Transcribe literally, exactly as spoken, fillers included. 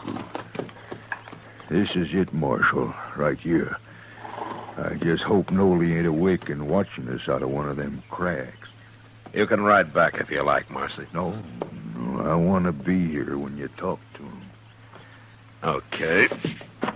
This is it, Marshal, right here. I just hope Nolly ain't awake and watching us out of one of them cracks. You can ride back if you like, Marcy. No, no, I want to be here when you talk to him. Okay.